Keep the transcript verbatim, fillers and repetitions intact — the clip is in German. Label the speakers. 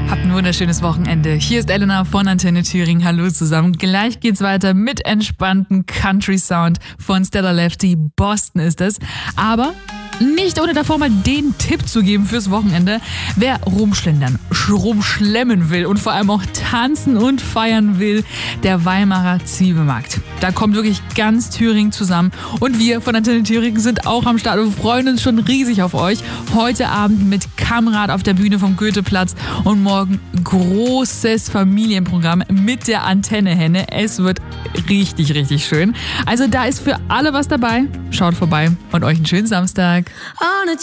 Speaker 1: Habt ein wunderschönes Wochenende. Hier ist Elena von Antenne Thüringen. Hallo zusammen. Gleich geht's weiter mit entspannten Country Sound von Stella Lefty. Boston ist es. Aber nicht ohne davor mal den Tipp zu geben fürs Wochenende. Wer rumschlendern, rumschlemmen will und vor allem auch tanzen und feiern will, der Weimarer Zwiebelmarkt. Da kommt wirklich ganz Thüringen zusammen. Und wir von Antenne Thüringen sind auch am Start und freuen uns schon riesig auf euch. Heute Abend mit Kamerad auf der Bühne vom Goetheplatz und morgen großes Familienprogramm mit der Antenne-Henne. Es wird richtig, richtig schön. Also da ist für alle was dabei. Schaut vorbei und euch einen schönen Samstag.
Speaker 2: On a